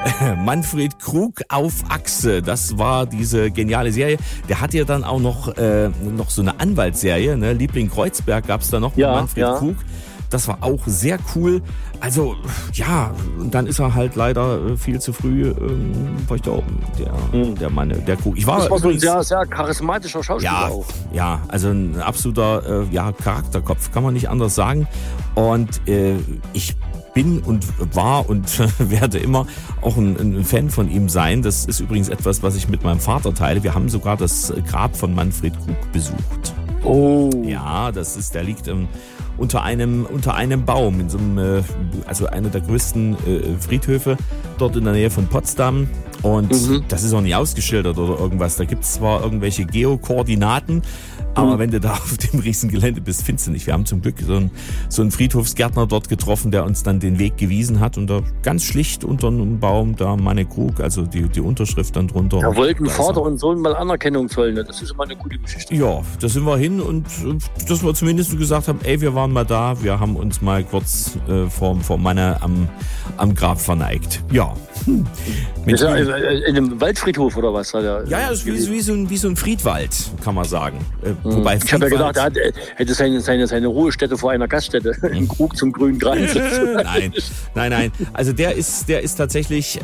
Manfred Krug auf Achse, das war diese geniale Serie. Der hatte ja dann auch noch so eine Anwaltsserie, ne? Liebling Kreuzberg gab's da noch mit Manfred Krug. Das war auch sehr cool. Also, ja, und dann ist er halt leider viel zu früh verstorben, der Mann, der Krug. Das war so ein sehr, sehr charismatischer Schauspieler auch. Ja, also ein absoluter Charakterkopf, kann man nicht anders sagen. Und ich bin und war und werde immer auch ein Fan von ihm sein. Das ist übrigens etwas, was ich mit meinem Vater teile. Wir haben sogar das Grab von Manfred Krug besucht. Oh. Ja, der liegt unter einem Baum in so einem, also einer der größten Friedhöfe dort in der Nähe von Potsdam. Und das ist auch nicht ausgeschildert oder irgendwas. Da gibt es zwar irgendwelche Geokoordinaten, aber wenn du da auf dem Riesengelände bist, findest du nicht. Wir haben zum Glück so einen Friedhofsgärtner dort getroffen, der uns dann den Weg gewiesen hat. Und da ganz schlicht unter einem Baum, da Manne Krug, also die Unterschrift dann drunter. Da wollten Vater und Sohn mal Anerkennung zollen. Das ist immer eine gute Geschichte. Ja, da sind wir hin und dass wir zumindest gesagt haben, ey, wir waren mal da, wir haben uns mal kurz vor Manne am Grab verneigt. Ja. In einem Waldfriedhof oder was? Ja, das ist wie so ein Friedwald, kann man sagen. Wobei ich habe ja gedacht, er hätte seine Ruhestätte vor einer Gaststätte im Krug zum grünen Gras. Nein. Also der ist tatsächlich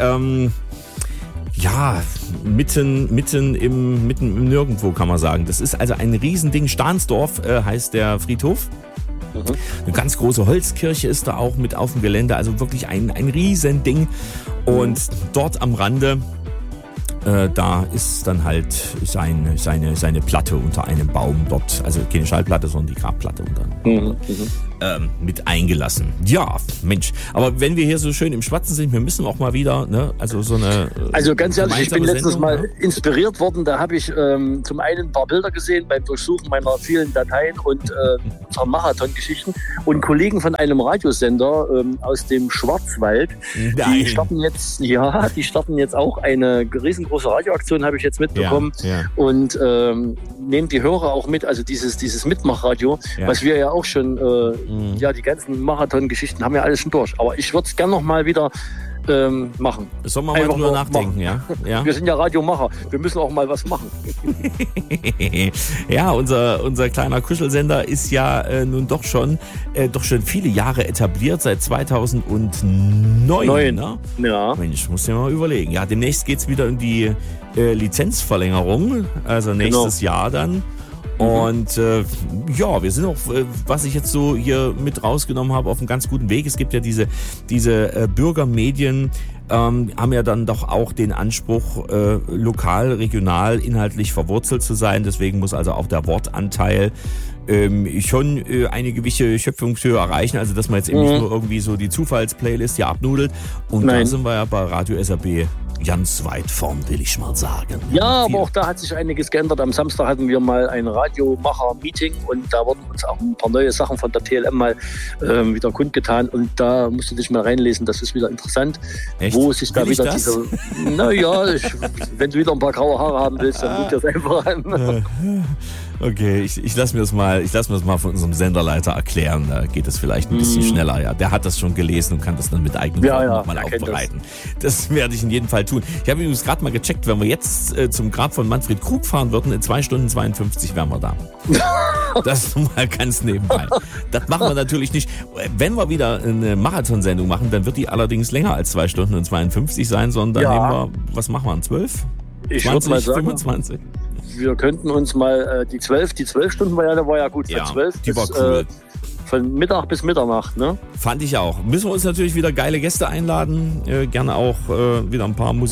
mitten im Nirgendwo, kann man sagen. Das ist also ein Riesending. Stahnsdorf heißt der Friedhof. Eine ganz große Holzkirche ist da auch mit auf dem Gelände, also wirklich ein Riesending. Und dort am Rande, da ist dann halt seine Platte unter einem Baum dort, also keine Schallplatte, sondern die Grabplatte mit eingelassen. Ja, Mensch, aber wenn wir hier so schön im Schwatzen sind, wir müssen auch mal wieder, ne, also so eine... Also ganz ehrlich, ich bin letztes Mal inspiriert worden, da habe ich zum einen ein paar Bilder gesehen beim Durchsuchen meiner vielen Dateien und Marathon-Geschichten und Kollegen von einem Radiosender aus dem Schwarzwald, die starten jetzt auch eine riesengroße Radioaktion, habe ich jetzt mitbekommen, und nehmen die Hörer auch mit, also dieses Mitmachradio, was wir ja auch schon die ganzen Marathon-Geschichten haben wir alles schon durch. Aber ich würde es gerne noch mal wieder machen. Sollen wir mal drüber nachdenken, ja? Wir sind ja Radiomacher. Wir müssen auch mal was machen. Ja, unser kleiner Kuschelsender ist ja nun doch schon viele Jahre etabliert, seit 2009. Ne? Ja. Mensch, musst du dir mal überlegen. Ja, demnächst geht's wieder in die Lizenzverlängerung, also nächstes Jahr dann. Und wir sind auch, was ich jetzt so hier mit rausgenommen habe, auf einem ganz guten Weg. Es gibt ja diese Bürgermedien, haben ja dann doch auch den Anspruch, lokal, regional, inhaltlich verwurzelt zu sein. Deswegen muss also auch der Wortanteil schon eine gewisse Schöpfungshöhe erreichen. Also dass man jetzt eben nicht nur irgendwie so die Zufallsplaylist hier abnudelt. Und da sind wir ja bei Radio SRB ganz weit vorn, will ich mal sagen. Ja, aber auch da hat sich einiges geändert. Am Samstag hatten wir mal ein Radiomacher-Meeting und da wurden uns auch ein paar neue Sachen von der TLM mal wieder kundgetan und da musst du dich mal reinlesen, das ist wieder interessant. Echt? Wo sich da wieder diese... Naja, wenn du wieder ein paar graue Haare haben willst, dann guck dir das einfach an. Okay, ich lass mir das mal von unserem Senderleiter erklären. Da geht es vielleicht ein bisschen schneller. Ja, der hat das schon gelesen und kann das dann mit eigenen Worten nochmal aufbereiten. Das werde ich in jedem Fall tun. Ich habe übrigens gerade mal gecheckt, wenn wir jetzt zum Grab von Manfred Krug fahren würden, in 2 Stunden 52 wären wir da. Das mal ganz nebenbei. Das machen wir natürlich nicht. Wenn wir wieder eine Marathonsendung machen, dann wird die allerdings länger als 2 Stunden und 52 sein, sondern dann nehmen wir, was machen wir, 12? Ich würde mal sagen, 25? Wir könnten uns mal die 12 Stunden war ja gut. Von 12 die war cool. Von Mittag bis Mitternacht, ne? Fand ich auch. Müssen wir uns natürlich wieder geile Gäste einladen. Gerne auch wieder ein paar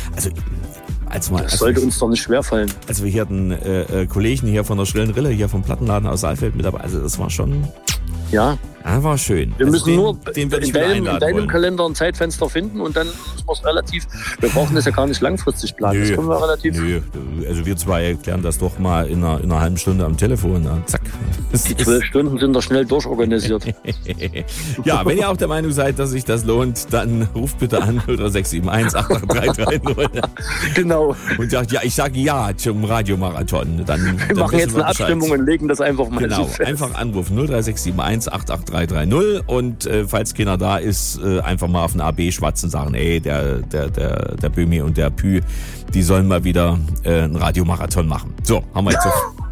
Das sollte uns doch nicht schwerfallen. Also wir hier hatten Kollegen hier von der Schrillen Rille, hier vom Plattenladen aus Saalfeld mit dabei. Also das war schon... Ja. War schön. Wir müssen nur in deinem Kalender ein Zeitfenster finden und dann müssen wir es relativ... Wir brauchen das ja gar nicht langfristig planen. Das können wir relativ... Also wir zwei erklären das doch mal in einer halben Stunde am Telefon. Ja. Zack. Die 12 Stunden sind da schnell durchorganisiert. Ja, wenn ihr auch der Meinung seid, dass sich das lohnt, dann ruft bitte an 0671 88330. Genau. Und sagt, ja, ich sage ja zum Radiomarathon. Wir machen jetzt eine Abstimmung und legen das einfach mal Genau, einfach anrufen 0361 88330. 330 und falls keiner da ist, einfach mal auf den AB schwatzen und sagen, ey, der Böhmi und der Pü, die sollen mal wieder einen Radiomarathon machen. So, haben wir jetzt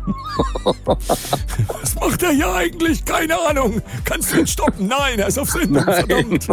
Was macht er hier eigentlich? Keine Ahnung. Kannst du ihn stoppen? Nein, er ist auf Sendung, verdammt.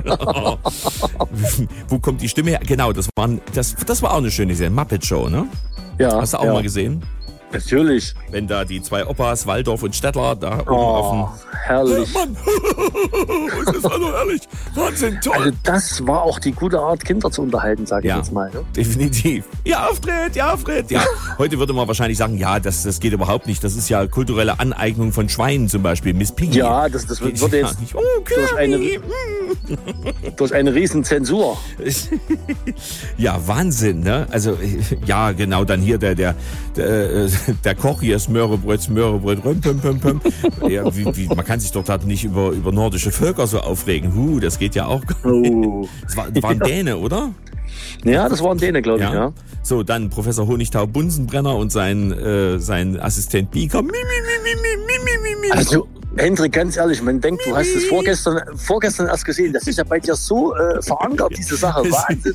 Wo kommt die Stimme her? Genau, das war auch eine schöne Serie, Muppet Show, ne? Ja. Hast du auch mal gesehen? Natürlich. Wenn da die zwei Opas, Waldorf und Stettler, da oben auf dem... herrlich. Mann, das ist also herrlich. Wahnsinn, toll. Also das war auch die gute Art, Kinder zu unterhalten, sage ich jetzt mal. Ne? Definitiv. Ja, Fred. Ja. Heute würde man wahrscheinlich sagen, ja, das geht überhaupt nicht. Das ist ja kulturelle Aneignung von Schweinen zum Beispiel. Miss Piggy. Ja, das wird jetzt nicht. durch eine riesen Zensur. Ja, Wahnsinn, ne? Also, ja, genau, dann hier der Koch hier ist Smörebröt, röm. Ja, man kann sich doch da nicht über nordische Völker so aufregen. Das geht ja auch gar nicht. Das war ein Däne, oder? Ja, das war ein Däne, glaube ich, ja. So, dann Professor Honigtau Bunsenbrenner und sein Assistent Bieker. Also, Hendrik, ganz ehrlich, man denkt, du hast es vorgestern erst gesehen. Das ist ja bei dir so verankert, diese Sache. Wahnsinn.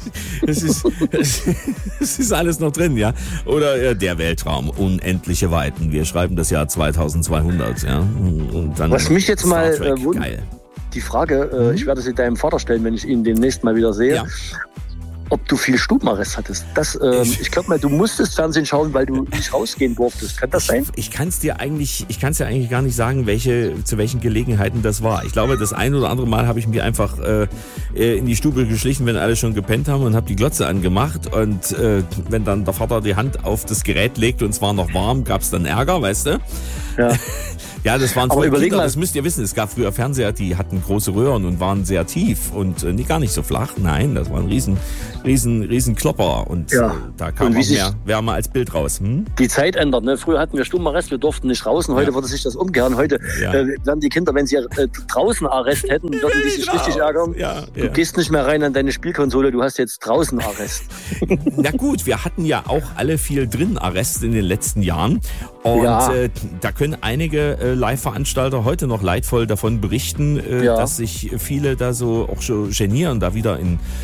Es ist alles noch drin, ja. Oder der Weltraum, unendliche Weiten. Wir schreiben das Jahr 2200, ja. Und dann was mich jetzt mal wundert, die Frage, ich werde sie deinem Vater stellen, wenn ich ihn demnächst mal wieder sehe. Ja. Ob du viel Stubenarrest hattest. Ich glaube mal, du musstest Fernsehen schauen, weil du nicht rausgehen durftest. Kann das sein? Ich kann es dir eigentlich gar nicht sagen, zu welchen Gelegenheiten das war. Ich glaube, das ein oder andere Mal habe ich mich einfach in die Stube geschlichen, wenn alle schon gepennt haben und habe die Glotze angemacht. Und wenn dann der Vater die Hand auf das Gerät legte und es war noch warm, gab es dann Ärger, weißt du? Ja. Ja, das waren aber Kinder, das müsst ihr wissen. Es gab früher Fernseher, die hatten große Röhren und waren sehr tief und gar nicht so flach. Nein, das war ein riesen Klopper und da kam auch mehr Wärme als Bild raus. Die Zeit ändert, ne? Früher hatten wir Stubenarrest, wir durften nicht raus und heute würde sich das umkehren. Heute werden die Kinder, wenn sie draußen Arrest hätten, würden die sich richtig ärgern. Du gehst nicht mehr rein an deine Spielkonsole, du hast jetzt draußen Arrest. Na gut, wir hatten ja auch alle viel drin Arrest in den letzten Jahren und da können einige Live-Veranstalter heute noch leidvoll davon berichten, dass sich viele da so auch schon genieren, da wieder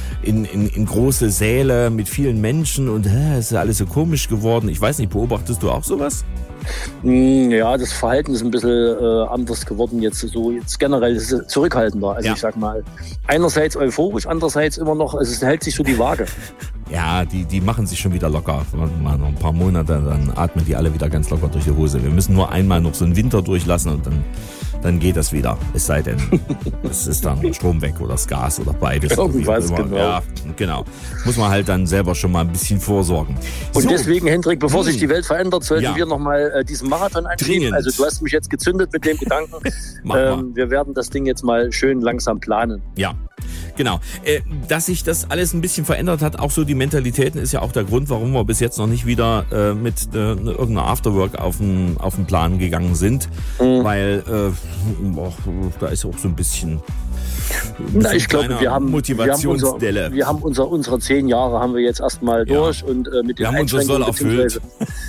in große Säle mit vielen Menschen und es ist alles so komisch geworden. Ich weiß nicht, beobachtest du auch sowas? Ja, das Verhalten ist ein bisschen anders geworden jetzt generell ist es zurückhaltender. Also ich sag mal, einerseits euphorisch, andererseits immer noch, es hält sich so die Waage. Ja, die machen sich schon wieder locker. Mal noch ein paar Monate, dann atmen die alle wieder ganz locker durch die Hose. Wir müssen nur einmal noch so einen Winter durchlassen und dann geht das wieder. Es sei denn, es ist dann Strom weg oder das Gas oder beides. Irgendwas, genau. Ja, genau. Muss man halt dann selber schon mal ein bisschen vorsorgen. Und deswegen, Hendrik, bevor sich die Welt verändert, sollten wir nochmal diesen Marathon anschieben. Also du hast mich jetzt gezündet mit dem Gedanken. Wir werden das Ding jetzt mal schön langsam planen. Ja. Genau. Dass sich das alles ein bisschen verändert hat, auch so die Mentalitäten, ist ja auch der Grund, warum wir bis jetzt noch nicht wieder mit irgendeiner Afterwork auf den Plan gegangen sind. Weil da ist auch so ein bisschen ich glaube, wir haben Motivationsdelle. Wir haben unsere 10 Jahre haben wir jetzt erstmal durch und mit den Einschränkungen erfüllt.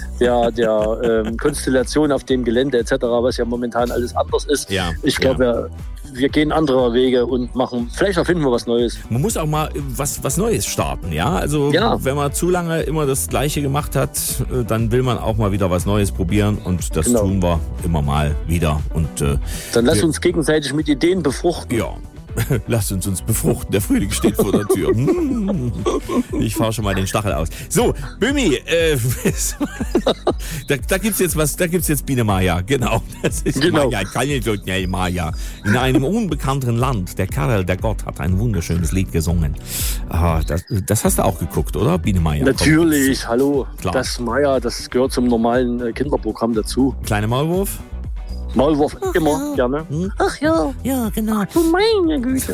der Konstellation auf dem Gelände etc., was ja momentan alles anders ist. Ich glaube, wir gehen andere Wege und vielleicht erfinden wir was Neues. Man muss auch mal was Neues starten, ja? Also wenn man zu lange immer das Gleiche gemacht hat, dann will man auch mal wieder was Neues probieren und das tun wir immer mal wieder. Und dann lass uns gegenseitig mit Ideen befruchten. Ja. Lasst uns befruchten. Der Frühling steht vor der Tür. Ich fahre schon mal den Stachel aus. So, Böhmi, da gibt's jetzt Biene Maya. Genau. Das ist Maya. Kann ich so schnell Maya. In einem unbekannten Land. Der Karel, der Gott, hat ein wunderschönes Lied gesungen. Das hast du auch geguckt, oder? Biene Maya. Natürlich, hallo. Klar. Das Maya, das gehört zum normalen Kinderprogramm dazu. Kleiner Maulwurf? Maulwurf, immer gerne. Ach ja. Ja, genau. Ach du meine Güte.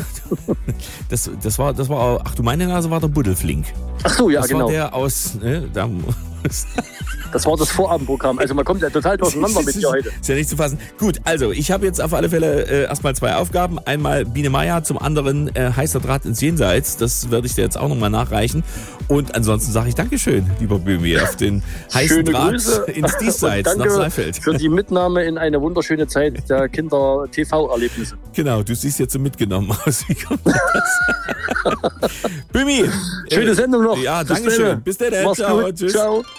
Das war, ach du meine Nase war der Buddelflink. Ach so, ja, das genau. Das war der aus, Das war das Vorabendprogramm. Also man kommt ja total durcheinander mit dir heute. Ist ja nicht zu fassen. Gut, also ich habe jetzt auf alle Fälle erstmal 2 Aufgaben. Einmal Biene Meier, zum anderen heißer Draht ins Jenseits. Das werde ich dir jetzt auch nochmal nachreichen. Und ansonsten sage ich Dankeschön, lieber Böhmi, auf den heißen Draht ins Diesseits nach Seifeld. Für die Mitnahme in eine wunderschöne Zeit der Kinder-TV-Erlebnisse. Genau, du siehst jetzt so mitgenommen aus. Wie kommt das? Böhmi! Schöne Sendung noch. Ja, Dankeschön. Bis dann. Mach's Ciao. gut. Tschüss. Ciao.